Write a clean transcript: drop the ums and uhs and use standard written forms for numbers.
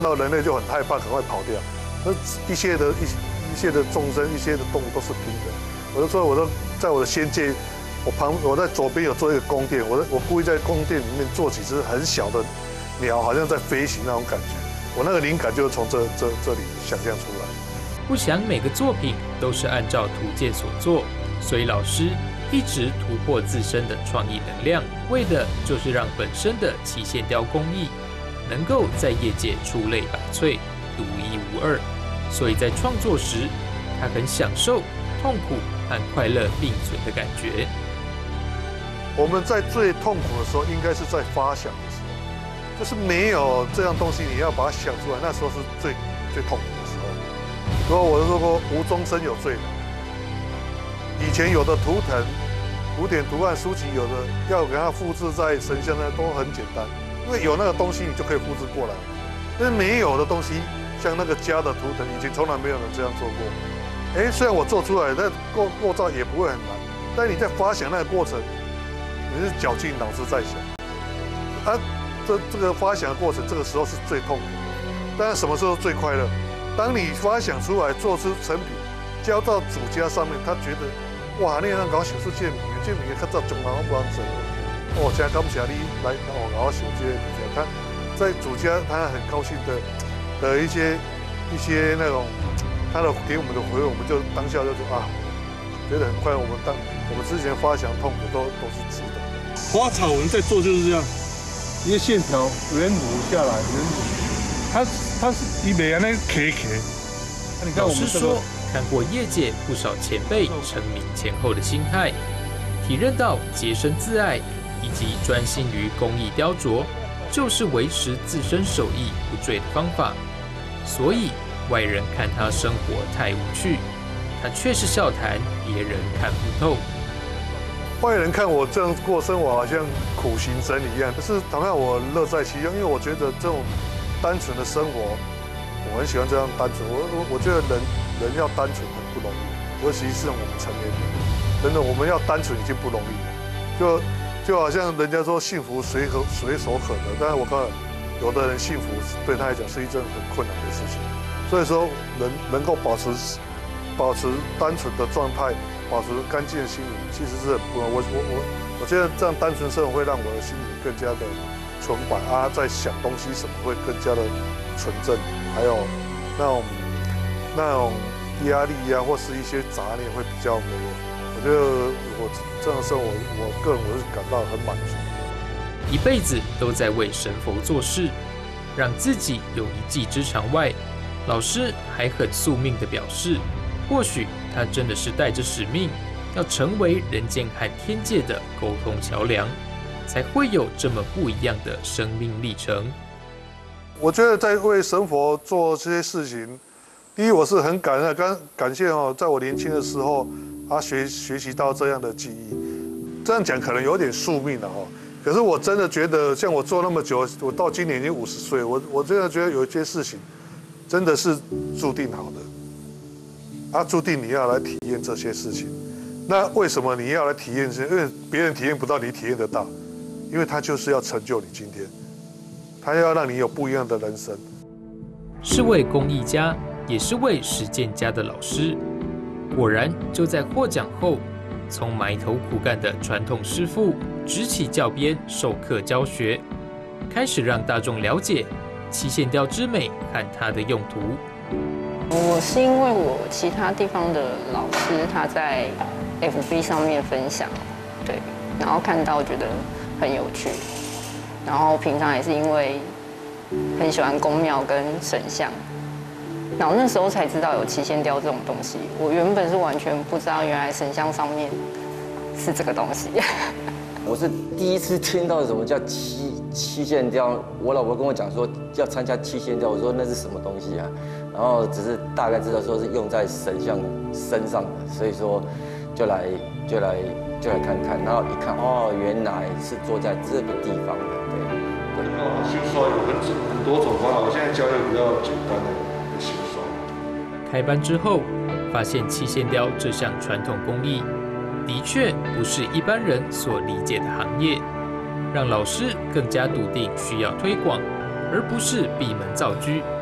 到人类就很害怕，赶快跑掉。那一切的众生，一切的动物都是平等。我就说，我都在我的仙界，我在左边有做一个宫殿，我故意在宫殿里面做几只很小的鸟，好像在飞行那种感觉。我那个灵感就是从这里想象出来。 不想每个作品都是按照图鉴所做，所以老师一直突破自身的创意能量，为的就是让本身的漆线雕工艺能够在业界出类拔萃、独一无二。所以在创作时，他很享受痛苦和快乐并存的感觉。 我们在最痛苦的时候，应该是在发想的时候，就是没有这样东西，你要把它想出来，那时候是最痛苦的时候。所以我说过，无中生有最难。以前有的图腾、古典图案书籍，有的要给它复制在神像那都很简单，因为有那个东西，你就可以复制过来。但是没有的东西，像那个家的图腾，以前从来没有人这样做过。虽然我做出来，但构造也不会很难，但你在发想那个过程，你是绞尽脑汁在想。这个发想的过程，这个时候是最痛苦的。当然，什么时候最快乐？当你发想出来，做出成品，交到主家上面，他觉得，哇，你能搞想出这物，这物较早从来我不能做。真感谢你来搞我想这个物件。他在主家，他很高兴的一些那种，他的给我们的回应，我们就当下就觉得很快。我们之前发想痛苦都是值得的。 花草纹在做就是这样，一个线条圆弧下来，圆弧，它是一美安那K。 老师说，看过业界不少前辈成名前后的心态，体认到洁身自爱以及专心于工艺雕琢，就是维持自身手艺不坠的方法。所以外人看他生活太无趣，他却是笑谈别人看不透。 外人看我这样过生活，好像苦行僧一样，可是同样我乐在其中，因为我觉得这种单纯的生活，我很喜欢这样单纯。我觉得人要单纯很不容易，尤其是我们成年人，真的我们要单纯已经不容易了。就好像人家说幸福随手可得，但是我告诉你，有的人幸福对他来讲是一件很困难的事情。所以说，人能够保持单纯的状态，保持干净的心灵，其实是很不容易。我觉得这样单纯生活会让我的心灵更加的纯白在想东西什么会更加的纯正，还有那种压力或是一些杂念会比较没有。我觉得我这样的生活，我个人是感到很满足。 一辈子都在为神佛做事，让自己有一技之长外，老师还很宿命地表示，或许他真的是带着使命，要成为人间和天界的沟通桥梁，才会有这么不一样的生命历程。 我觉得在为神佛做这些事情，第一我是很感谢在我年轻的时候，学习到这样的技艺。这样讲可能有点宿命了可是我真的觉得，像我做那么久，我到今年已经50岁，我真的觉得有一些事情，真的是注定好的。注定你要来体验这些事情。那为什么你要来体验这些？因为别人体验不到，你体验得到，因为他就是要成就你今天，他要让你有不一样的人生。 是位工艺家，也是位实践家的老师。果然，就在获奖后，从埋头苦干的传统师傅，执起教鞭授课教学，开始让大众了解漆线雕之美和它的用途。 我是因为我其他地方的老师他在 FB 上面分享，对，然后看到觉得很有趣，然后平常也是因为很喜欢宫庙跟神像，然后那时候才知道有漆线雕这种东西。我原本是完全不知道，原来神像上面是这个东西。 我是第一次听到什么叫漆线雕，我老婆跟我讲说要参加漆线雕，我说那是什么东西啊？然后只是大概知道说是用在神像身上的，所以说就来看看，然后一看原来是坐在这个地方的，对。 新刷有很多种方法，我现在教的比较简单的新刷。 开班之后，发现漆线雕这项传统工艺的确不是一般人所理解的行业，让老师更加笃定需要推广， 而不是闭门造车。